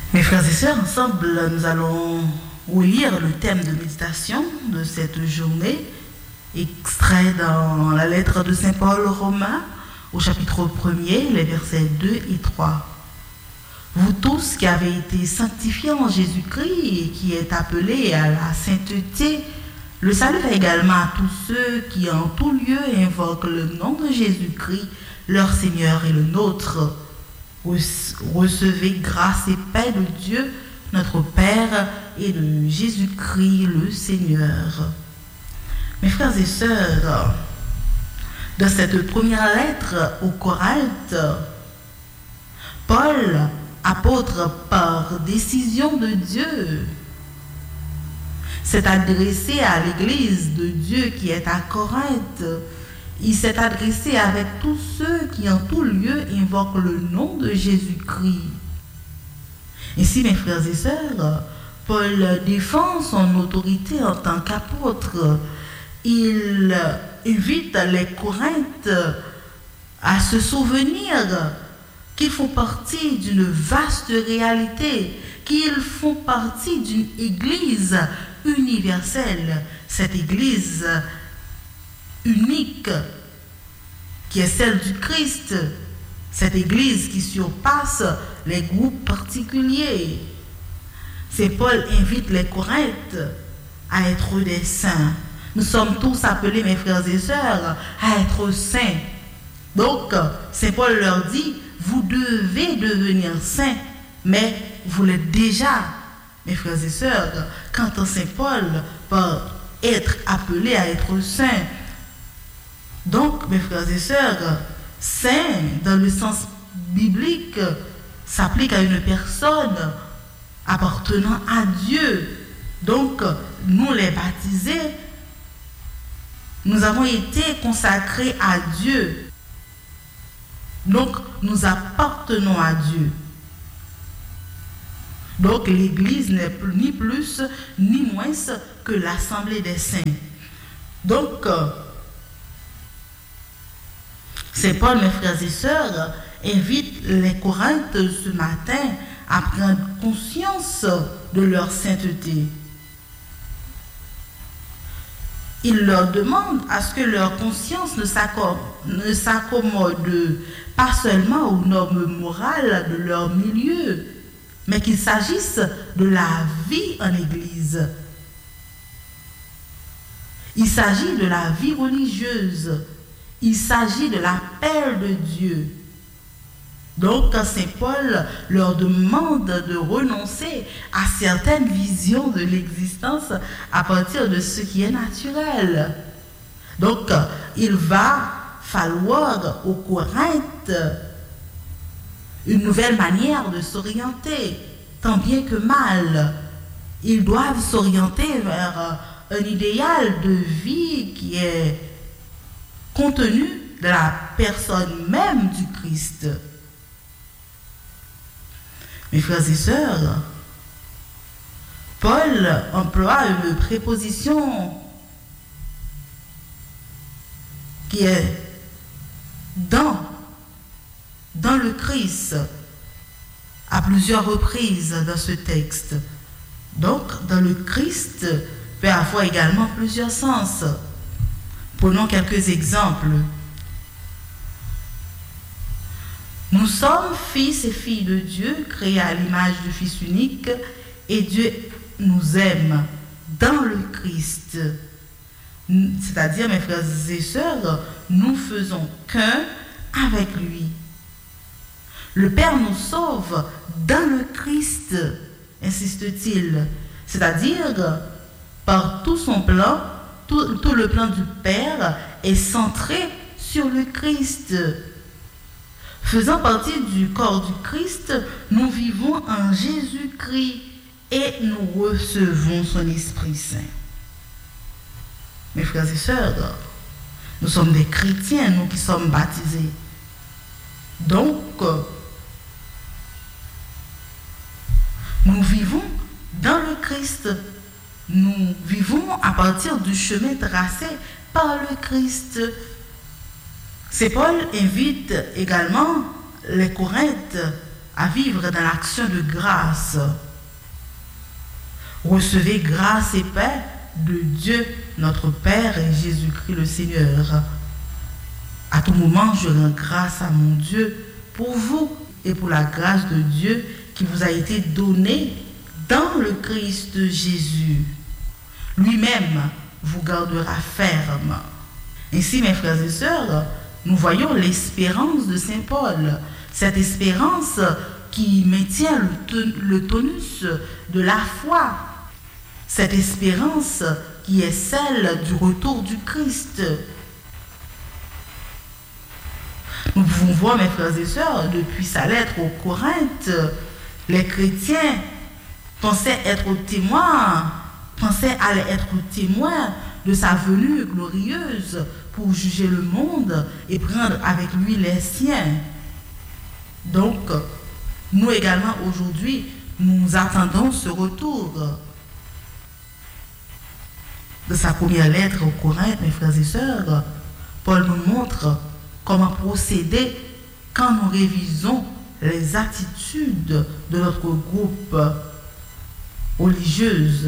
Mes frères et sœurs, ensemble, nous allons relire le thème de méditation de cette journée, extrait dans la lettre de Saint Paul aux Romains, au chapitre 1er, les versets 2 et 3. Vous tous qui avez été sanctifiés en Jésus-Christ et qui êtes appelés à la sainteté, le salut va également à tous ceux qui en tout lieu invoquent le nom de Jésus-Christ, leur Seigneur et le nôtre. Recevez grâce et paix de Dieu, notre Père, et de Jésus-Christ, le Seigneur. Mes frères et sœurs, dans cette première lettre aux Corinthes, Paul, apôtre par décision de Dieu, s'est adressé à l'église de Dieu qui est à Corinthe. Il s'est adressé avec tous ceux qui en tout lieu invoquent le nom de Jésus-Christ. Ainsi, mes frères et sœurs, Paul défend son autorité en tant qu'apôtre. Il invite les Corinthes à se souvenir qu'ils font partie d'une vaste réalité, qu'ils font partie d'une église universelle, cette église unique qui est celle du Christ, cette église qui surpasse les groupes particuliers. C'est Paul invite les Corinthes à être des saints. Nous sommes tous appelés, mes frères et sœurs, à être saints. Donc, Saint Paul leur dit, vous devez devenir saints, mais vous l'êtes déjà, mes frères et sœurs. Quand Saint Paul peut être appelé à être saint. Donc, mes frères et sœurs, saint, dans le sens biblique, s'applique à une personne appartenant à Dieu. Donc, nous les baptisés, nous avons été consacrés à Dieu. Donc, nous appartenons à Dieu. Donc, l'Église n'est ni plus ni moins que l'Assemblée des saints. Donc, Saint Paul, mes frères et sœurs, invite les Corinthes ce matin à prendre conscience de leur sainteté. Il leur demande à ce que leur conscience ne s'accommode pas seulement aux normes morales de leur milieu, mais qu'il s'agisse de la vie en Église. Il s'agit de la vie religieuse. Il s'agit de l'appel de Dieu. Donc, Saint Paul leur demande de renoncer à certaines visions de l'existence à partir de ce qui est naturel. Donc, il va falloir aux Corinthes une nouvelle manière de s'orienter, tant bien que mal. Ils doivent s'orienter vers un idéal de vie qui est contenu de la personne même du Christ. Mes frères et sœurs, Paul emploie une préposition qui est dans le Christ à plusieurs reprises dans ce texte. Donc, dans le Christ peut avoir également plusieurs sens. Prenons quelques exemples. Nous sommes fils et filles de Dieu, créés à l'image du Fils unique, et Dieu nous aime dans le Christ. C'est-à-dire, mes frères et sœurs, nous faisons qu'un avec lui. Le Père nous sauve dans le Christ, insiste-t-il. C'est-à-dire, par tout son plan, tout le plan du Père est centré sur le Christ. Faisant partie du corps du Christ, nous vivons en Jésus-Christ et nous recevons son Esprit Saint. Mes frères et sœurs, nous sommes des chrétiens, nous qui sommes baptisés. Donc, nous vivons dans le Christ. Nous vivons à partir du chemin tracé par le Christ. Saint Paul invite également les Corinthes à vivre dans l'action de grâce. Recevez grâce et paix de Dieu, notre Père et Jésus-Christ le Seigneur. À tout moment, je rends grâce à mon Dieu pour vous et pour la grâce de Dieu qui vous a été donnée dans le Christ Jésus. Lui-même vous gardera ferme. Ainsi, mes frères et sœurs, nous voyons l'espérance de Saint Paul, cette espérance qui maintient le tonus de la foi, cette espérance qui est celle du retour du Christ. Nous pouvons voir, mes frères et sœurs, depuis sa lettre aux Corinthes, les chrétiens pensaient aller être témoins de sa venue glorieuse pour juger le monde et prendre avec lui les siens. Donc, nous également aujourd'hui, nous attendons ce retour. De sa première lettre aux Corinthes, mes frères et sœurs, Paul nous montre comment procéder quand nous révisons les attitudes de notre groupe religieuse.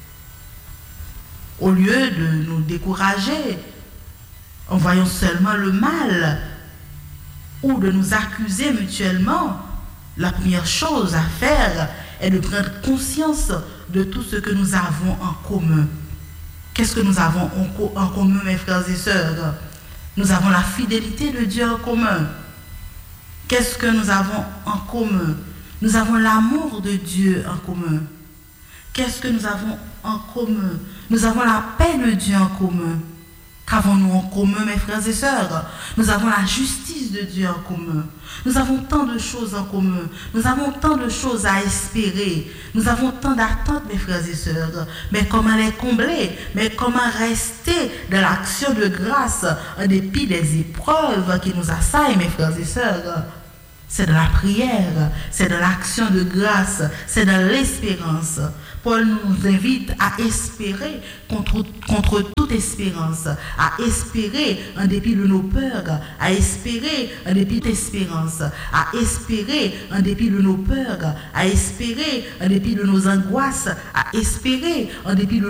Au lieu de nous décourager en voyant seulement le mal ou de nous accuser mutuellement, la première chose à faire est de prendre conscience de tout ce que nous avons en commun. Qu'est-ce que nous avons en commun, mes frères et sœurs? Nous avons la fidélité de Dieu en commun. Qu'est-ce que nous avons en commun? Nous avons l'amour de Dieu en commun. Qu'est-ce que nous avons en commun? Nous avons la paix de Dieu en commun. Qu'avons-nous en commun, mes frères et sœurs? Nous avons la justice de Dieu en commun. Nous avons tant de choses en commun. Nous avons tant de choses à espérer. Nous avons tant d'attentes, mes frères et sœurs. Mais comment les combler? Mais comment rester dans l'action de grâce en dépit des épreuves qui nous assaillent, mes frères et sœurs? C'est de la prière, c'est de l'action de grâce, c'est de l'espérance. Paul nous invite à espérer contre toute espérance, à espérer en dépit de nos peurs, à espérer en dépit d'espérance, à espérer en dépit de nos peurs, à espérer en dépit de nos angoisses, à espérer en dépit de